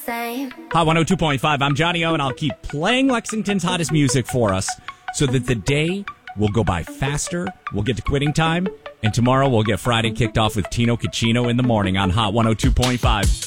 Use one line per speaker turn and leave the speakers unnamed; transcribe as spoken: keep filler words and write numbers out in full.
same.
Hot one oh two point five, I'm Johnny O, and I'll keep playing Lexington's hottest music for us so that the day will go by faster. We'll get to quitting time, and tomorrow we'll get Friday kicked off with Tino Cucino in the morning on Hot one oh two point five.